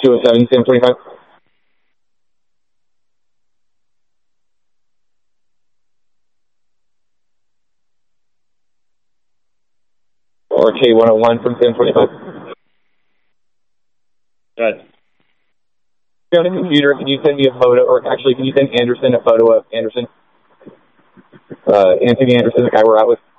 207, 725. Or K101 from 725. Good. On the computer, can you send me a photo, or actually, can you send Anderson a photo of Anderson? Anthony Anderson, the guy we're out with?